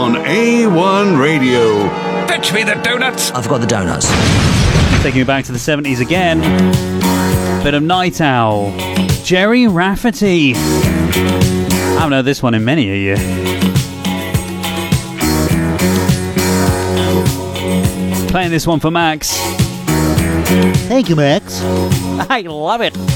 on A1 Radio. Fetch me the donuts. I've got the donuts. Taking you back to the 70s again. Bit of Night Owl. Jerry Rafferty. I haven't heard this one in many a year. Playing this one for Max. Thank you, Max. I love it.